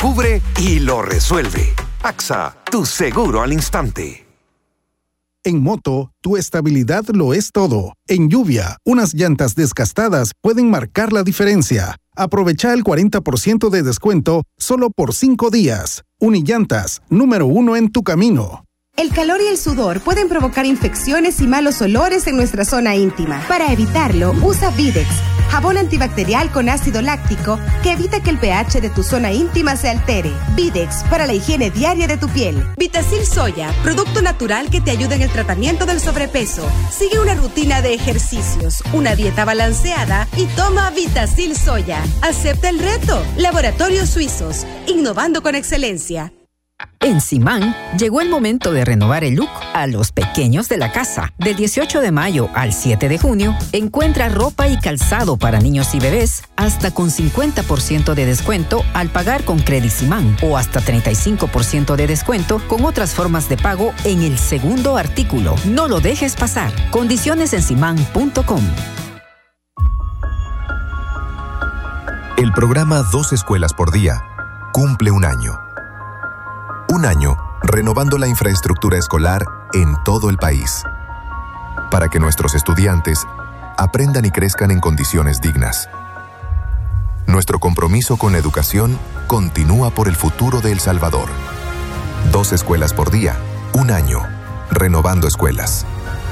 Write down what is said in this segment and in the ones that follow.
cubre y lo resuelve. AXA, tu seguro al instante. En moto, tu estabilidad lo es todo. En lluvia, unas llantas desgastadas pueden marcar la diferencia. Aprovecha el 40% de descuento solo por 5 días. Unillantas, número 1 en tu camino. El calor y el sudor pueden provocar infecciones y malos olores en nuestra zona íntima. Para evitarlo, usa Videx, jabón antibacterial con ácido láctico que evita que el pH de tu zona íntima se altere. Videx, para la higiene diaria de tu piel. Vitacil Soya, producto natural que te ayuda en el tratamiento del sobrepeso. Sigue una rutina de ejercicios, una dieta balanceada y toma Vitacil Soya. Acepta el reto. Laboratorios Suizos, innovando con excelencia. En Simán, llegó el momento de renovar el look a los pequeños de la casa. Del 18 de mayo al 7 de junio, encuentra ropa y calzado para niños y bebés hasta con 50% de descuento al pagar con Credit Simán o hasta 35% de descuento con otras formas de pago en el segundo artículo. No lo dejes pasar. Condiciones en simán.com. El programa 2 escuelas por día cumple un año. Un año renovando la infraestructura escolar en todo el país, para que nuestros estudiantes aprendan y crezcan en condiciones dignas. Nuestro compromiso con la educación continúa por el futuro de El Salvador. 2 escuelas por día, un año, renovando escuelas.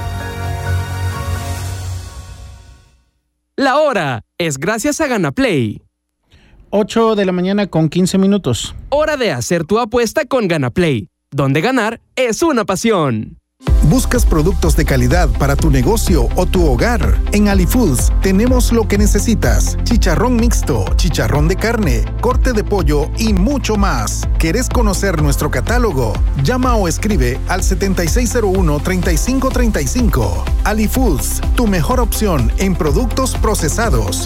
La hora es gracias a GanaPlay. 8 de la mañana con 15 minutos. Hora de hacer tu apuesta con GanaPlay, donde ganar es una pasión. ¿Buscas productos de calidad para tu negocio o tu hogar? En AliFoods tenemos lo que necesitas. Chicharrón mixto, chicharrón de carne, corte de pollo y mucho más. ¿Querés conocer nuestro catálogo? Llama o escribe al 7601-3535. AliFoods, tu mejor opción en productos procesados.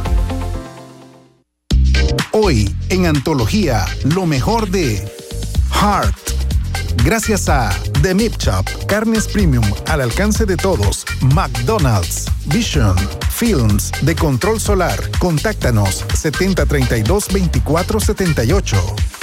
Hoy, en Antología, lo mejor de Heart. Gracias a The Meat Shop, carnes premium al alcance de todos. McDonald's, Vision, Films de control solar. Contáctanos 7032-2478.